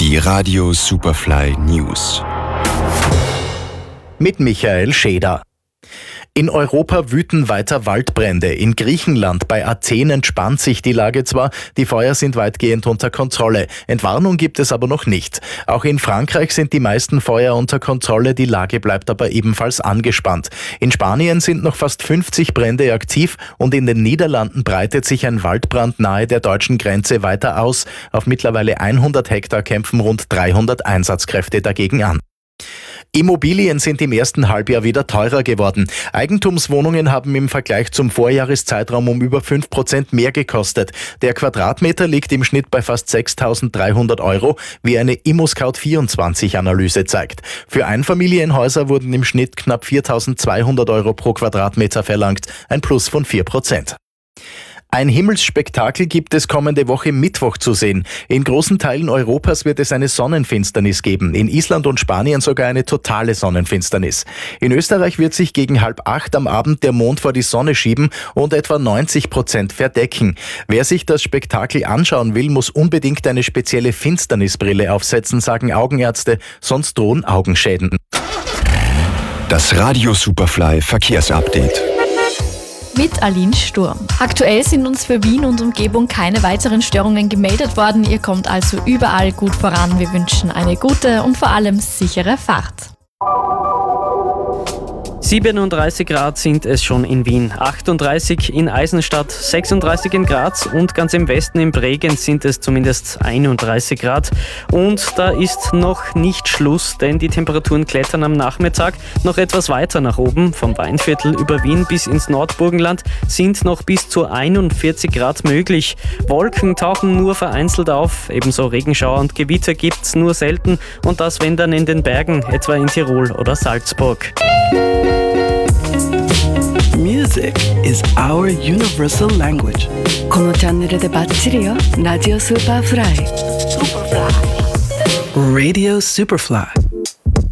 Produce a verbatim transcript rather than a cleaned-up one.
Die Radio Superfly News. Mit Michael Scheder. In Europa wüten weiter Waldbrände. In Griechenland bei Athen entspannt sich die Lage zwar, die Feuer sind weitgehend unter Kontrolle. Entwarnung gibt es aber noch nicht. Auch in Frankreich sind die meisten Feuer unter Kontrolle, die Lage bleibt aber ebenfalls angespannt. In Spanien sind noch fast fünfzig Brände aktiv und in den Niederlanden breitet sich ein Waldbrand nahe der deutschen Grenze weiter aus. Auf mittlerweile hundert Hektar kämpfen rund dreihundert Einsatzkräfte dagegen an. Immobilien sind im ersten Halbjahr wieder teurer geworden. Eigentumswohnungen haben im Vergleich zum Vorjahreszeitraum um über fünf Prozent mehr gekostet. Der Quadratmeter liegt im Schnitt bei fast sechstausenddreihundert Euro, wie eine ImmoScout vierundzwanzig Analyse zeigt. Für Einfamilienhäuser wurden im Schnitt knapp viertausendzweihundert Euro pro Quadratmeter verlangt, ein Plus von vier Prozent. Ein Himmelsspektakel gibt es kommende Woche Mittwoch zu sehen. In großen Teilen Europas wird es eine Sonnenfinsternis geben, in Island und Spanien sogar eine totale Sonnenfinsternis. In Österreich wird sich gegen halb acht am Abend der Mond vor die Sonne schieben und etwa neunzig Prozent verdecken. Wer sich das Spektakel anschauen will, muss unbedingt eine spezielle Finsternisbrille aufsetzen, sagen Augenärzte, sonst drohen Augenschäden. Das Radio Superfly Verkehrsupdate. Mit Aline Sturm. Aktuell sind uns für Wien und Umgebung keine weiteren Störungen gemeldet worden. Ihr kommt also überall gut voran. Wir wünschen eine gute und vor allem sichere Fahrt. siebenunddreißig Grad sind es schon in Wien, achtunddreißig in Eisenstadt, sechsunddreißig in Graz und ganz im Westen in Bregenz sind es zumindest einunddreißig Grad. Und da ist noch nicht Schluss, denn die Temperaturen klettern am Nachmittag noch etwas weiter nach oben. Vom Weinviertel über Wien bis ins Nordburgenland sind noch bis zu einundvierzig Grad möglich. Wolken tauchen nur vereinzelt auf, ebenso Regenschauer und Gewitter gibt's nur selten und das wenn dann in den Bergen, etwa in Tirol oder Salzburg. Music is our universal language. このチャンネルでバッチリよ。ラジオスーパーフライ。 Radio Superfly.